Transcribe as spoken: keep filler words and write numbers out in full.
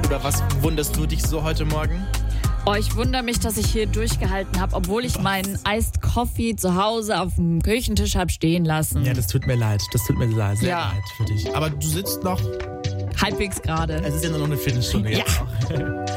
Über was wunderst du dich so heute Morgen? Oh, ich wundere mich, dass ich hier durchgehalten habe, obwohl ich meinen Iced Coffee zu Hause auf dem Küchentisch habe stehen lassen. Ja, das tut mir leid. Das tut mir leid. Sehr Ja. leid für dich. Aber du sitzt noch... Halbwegs gerade. Es ist ja nur noch eine Viertelstunde jetzt Ja. noch.